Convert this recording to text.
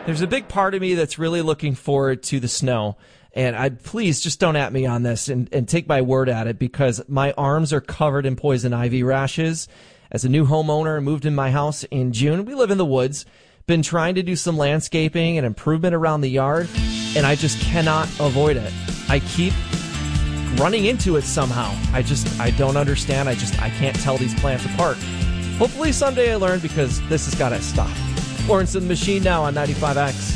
There's a big part of me that's really looking forward to the snow. And please just don't at me on this and take my word at it, because my arms are covered in poison ivy rashes. As a new homeowner, moved in my house in June. We live in the woods. Been trying to do some landscaping and improvement around the yard, and I just cannot avoid it. I keep running into it somehow. I don't understand. I can't tell these plants apart. Hopefully someday I learn, because this has got to stop. Florence and the Machine now on 95X.